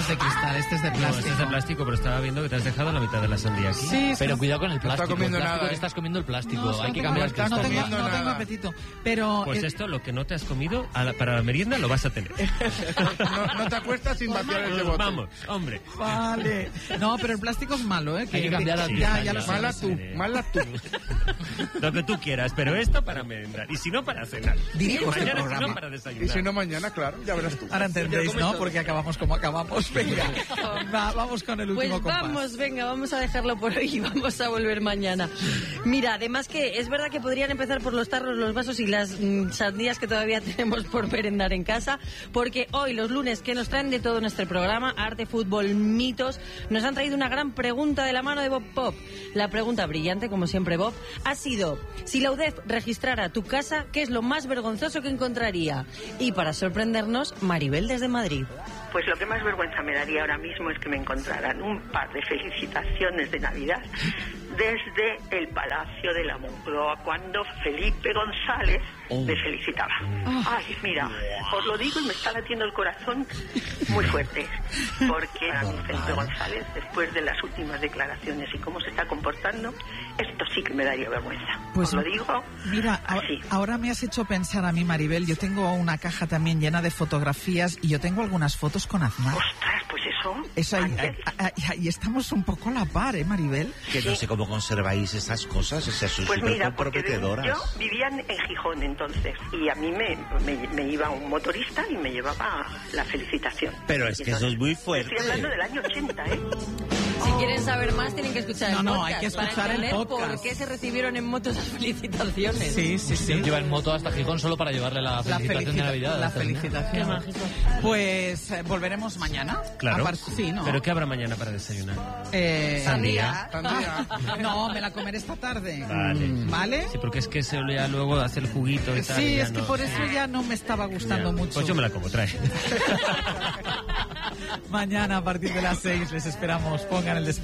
es de cristal, este es de plástico. No, este es de plástico, pero estaba viendo que te has dejado la mitad de la sandía aquí. Sí, pero cuidado con el plástico. No está comiendo nada, te estás comiendo el plástico. No, hay que cambiar el cristal. No tengo apetito. Pero Pues esto, lo que no te has comido, para la merienda lo vas a tener. No te acuestas sin vaciar ese bote. Vamos, hombre. Vale. No, pero el plástico es malo, ¿eh? Hay que cambiar la ya lo Mala sé. tú. Lo que tú quieras, pero esto para merendar. Y si no, para cenar. Dirijo este mañana, si programa. no, para desayunar. Y si no, mañana, claro, ya verás tú. Ahora entendéis, ¿no? Porque acabamos como acabamos. Venga, vamos con el último Pues compás. vamos a dejarlo por hoy y vamos a volver mañana. Mira, además que es verdad que podrían empezar por los tarros, los vasos y las sandías que todavía tenemos por merendar en casa, porque hoy, los lunes, que nos traen de todo nuestro programa, arte, fútbol, mitos, nos han traído una gran pregunta de la mano de Bob Pop. La pregunta brillante, como siempre, Bob, ha sido: si la UDEF registrara tu casa, ¿qué es lo más vergonzoso que encontraría? Y para sorprendernos, Maribel desde Madrid. Pues lo que más vergüenza me daría ahora mismo es que me encontraran un par de felicitaciones de Navidad desde el Palacio de la Moncloa, cuando Felipe González me felicitaba. Ay, mira, os lo digo y me está latiendo el corazón muy fuerte, porque a mí Felipe González, después de las últimas declaraciones y cómo se está comportando, esto sí que me daría vergüenza. Pues os lo digo. Mira, así. ahora me has hecho pensar a mí, Maribel. Yo tengo una caja también llena de fotografías y yo tengo algunas fotos con Aznar. Ostras, pues Eso ahí estamos un poco a la par, ¿eh, Maribel? Que no sé cómo conserváis esas cosas, o sea, son pues súper mira, porque comprometedoras. yo vivía en Gijón entonces y a mí me iba un motorista y me llevaba la felicitación. Pero es que eso es muy fuerte. Estoy hablando del año 80, ¿eh? Si quieren saber más, tienen que escuchar el podcast. hay que escuchar para el entender podcast. por qué se recibieron en moto esas felicitaciones. Sí. Lleva en moto hasta Gijón solo para llevarle la felicitación de Navidad. La felicitación. Qué mágico. Pues volveremos mañana. Claro. Sí, ¿no? ¿Pero qué habrá mañana para desayunar? Sandía. Sandía. No, me la comeré esta tarde. Vale. ¿Vale? Sí, porque es que se ya luego hace el juguito y tal. Sí, y ya es que no. por eso ya no me estaba gustando Ya. mucho. Pues yo me la como, trae. Mañana a partir de las 6 les esperamos. Pongan el despertador.